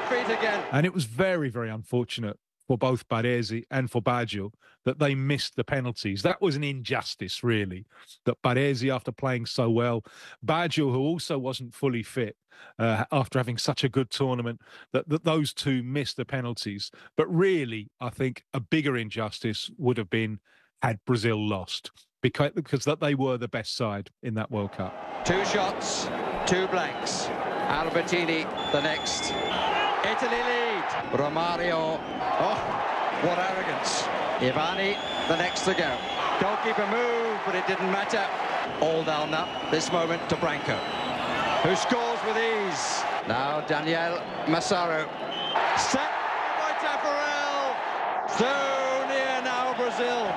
feet again. And it was very, very unfortunate for both Baresi and for Baggio that they missed the penalties. That was an injustice, really, that Baresi, after playing so well, Baggio, who also wasn't fully fit after having such a good tournament, that those two missed the penalties. But really, I think a bigger injustice would have been had Brazil lost, because that they were the best side in that World Cup. 2 shots, 2 blanks. Albertini the next. Italy lead. Romario. Oh, what arrogance. Ivani the next to go. Goalkeeper moved, but it didn't matter. All down now, this moment to Branco, who scores with ease. Now Daniel Massaro. Set by Taffarel. So near now, Brazil.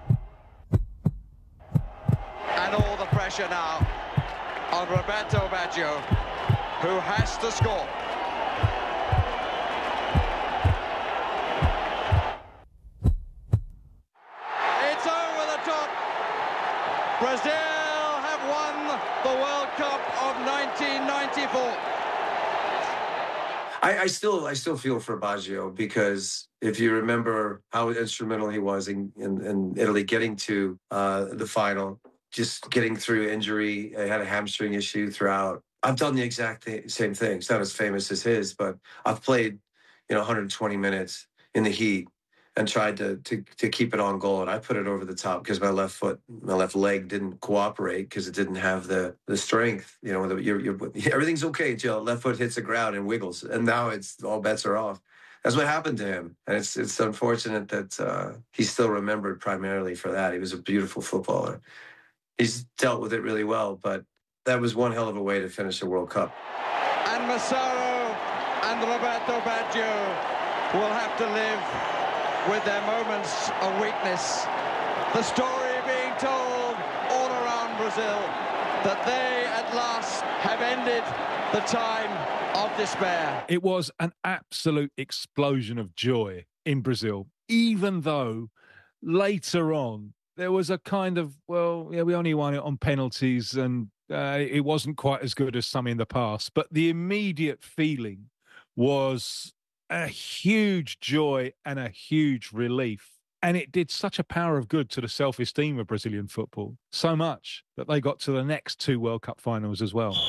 And all the pressure now on Roberto Baggio, who has to score. It's over the top. Brazil have won the World Cup of 1994. I still feel for Baggio, because if you remember how instrumental he was in Italy getting to the final, just getting through injury. I had a hamstring issue throughout. I've done the exact same thing. It's not as famous as his, but I've played, 120 minutes in the heat and tried to keep it on goal. And I put it over the top because my left leg didn't cooperate because it didn't have the strength. Everything's okay until left foot hits the ground and wiggles. And now it's all bets are off. That's what happened to him. And it's unfortunate that he's still remembered primarily for that. He was a beautiful footballer. He's dealt with it really well, but that was one hell of a way to finish the World Cup. And Massaro and Roberto Baggio will have to live with their moments of weakness. The story being told all around Brazil that they at last have ended the time of despair. It was an absolute explosion of joy in Brazil, even though later on there was a kind of, we only won it on penalties and it wasn't quite as good as some in the past. But the immediate feeling was a huge joy and a huge relief. And it did such a power of good to the self-esteem of Brazilian football, so much that they got to the next 2 World Cup finals as well.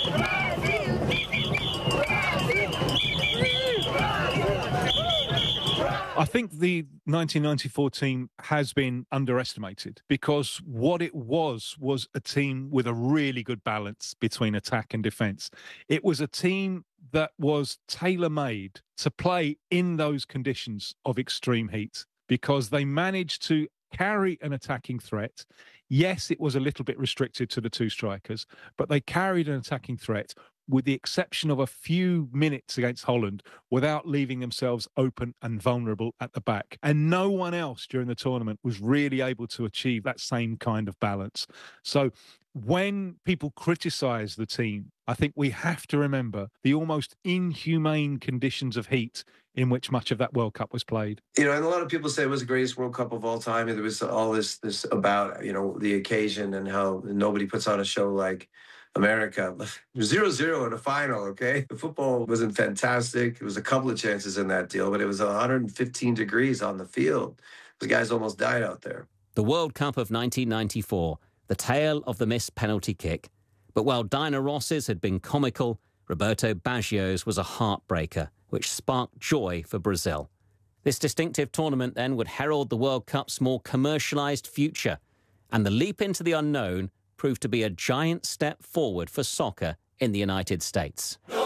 I think the 1994 team has been underestimated, because what it was a team with a really good balance between attack and defence. It was a team that was tailor-made to play in those conditions of extreme heat, because they managed to carry an attacking threat. Yes, it was a little bit restricted to the 2 strikers, but they carried an attacking threat, with the exception of a few minutes against Holland, without leaving themselves open and vulnerable at the back. And no one else during the tournament was really able to achieve that same kind of balance. So when people criticise the team, I think we have to remember the almost inhumane conditions of heat in which much of that World Cup was played. And a lot of people say it was the greatest World Cup of all time. And there was all this about, the occasion and how nobody puts on a show like America. 0-0 in the final, okay? The football wasn't fantastic. There was a couple of chances in that deal, but it was 115 degrees on the field. The guys almost died out there. The World Cup of 1994, the tale of the missed penalty kick. But while Diana Ross's had been comical, Roberto Baggio's was a heartbreaker, which sparked joy for Brazil. This distinctive tournament then would herald the World Cup's more commercialised future, and the leap into the unknown proved to be a giant step forward for soccer in the United States.